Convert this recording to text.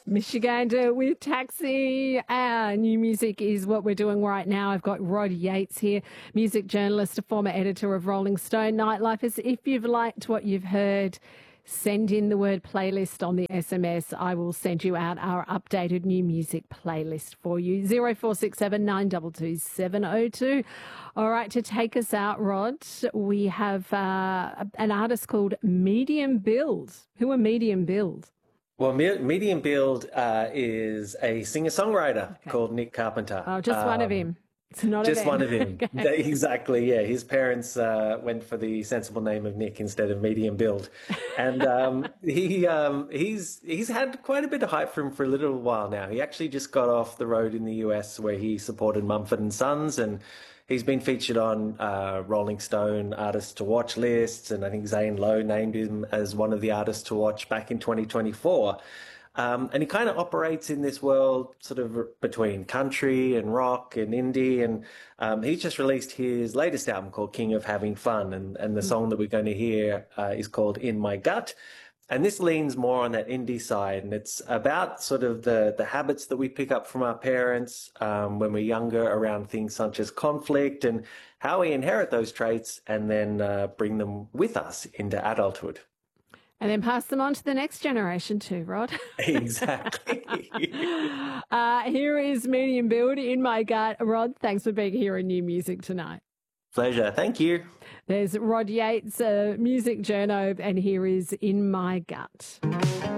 Michigander with Taxi. New music is what we're doing right now. I've got Rod Yates here, music journalist, a former editor of Rolling Stone Nightlifers. If you've liked what you've heard, send in the word playlist on the SMS. I will send you out our updated new music playlist for you. 0467 922 702. All right, to take us out, Rod, we have an artist called Medium Build. Who are Medium Build? Well, Medium Build is a singer-songwriter called Nick Carpenter. Oh, just one of him. It's not just one of him. him. Exactly, yeah. His parents went for the sensible name of Nick instead of Medium Build. And he's had quite a bit of hype for him for a little while now. He actually just got off the road in the US where he supported Mumford & Sons, and he's been featured on Rolling Stone Artists to Watch lists, and I think Zane Lowe named him as one of the artists to watch back in 2024. And he kind of operates in this world sort of between country and rock and indie. And he's just released his latest album called King of Having Fun. And the song that we're going to hear is called In My Gut. And this leans more on that indie side. And it's about sort of the habits that we pick up from our parents when we're younger around things such as conflict and how we inherit those traits and then bring them with us into adulthood. And then pass them on to the next generation too, Rod. Exactly. Here is Medium Build, In My Gut. Rod, thanks for being here in New Music tonight. Pleasure. Thank you. There's Rod Yates, music journo, and here is In My Gut.